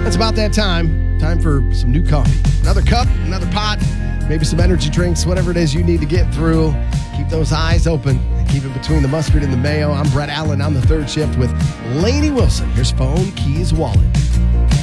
It's about that time. Time for some new coffee. Another cup, another pot, maybe some energy drinks, whatever it is you need to get through. Keep those eyes open and keep it between the mustard and the mayo. I'm Brett Allen on the third shift with Lainey Wilson. Here's Phone Keys Wallet.